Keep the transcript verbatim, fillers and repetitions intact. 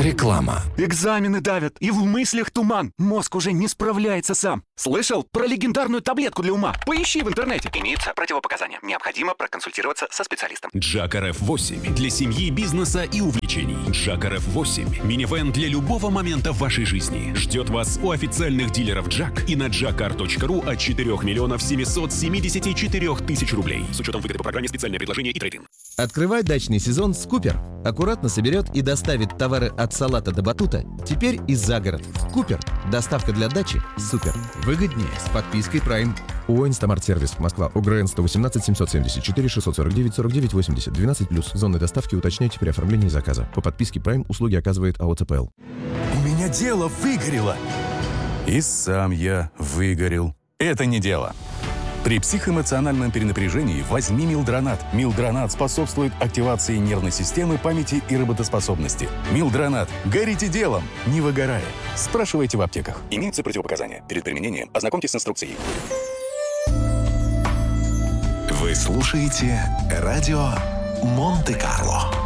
Реклама. Экзамены давят, и в мыслях туман. Мозг уже не справляется сам. Слышал про легендарную таблетку для ума? Поищи в интернете. Имеются противопоказания. Необходимо проконсультироваться со специалистом. Джак эр эф восемь. Для семьи, бизнеса и увлечений. Джак эр эф восемь. Минивэн для любого момента в вашей жизни. Ждет вас у официальных дилеров Джак и на джакар точка ру от четырех миллионов семьсот семьдесят четыре тысяч рублей. С учетом выгоды по программе «Специальное предложение» и трейдинг. Открывай дачный сезон с Купер. Аккуратно соберет и доставит товары от салата до батута. Теперь и за город. Купер. Доставка для дачи. Супер. Выгоднее с подпиской Prime. ООО «Инстамарт-сервис», Москва, ОГРН сто восемнадцать семьсот семьдесят четыре шестьсот сорок девять сорок девять восемьдесят, двенадцать плюс. Зоны доставки уточняйте при оформлении заказа. По подписке Prime услуги оказывает АО ЦПЛ. У меня дело выгорело. И сам я выгорел. Это не дело. При психоэмоциональном перенапряжении возьми Милдронат. Милдронат способствует активации нервной системы, памяти и работоспособности. Милдронат. Горите делом, не выгорая. Спрашивайте в аптеках. Имеются противопоказания. Перед применением ознакомьтесь с инструкцией. Вы слушаете радио Монте-Карло.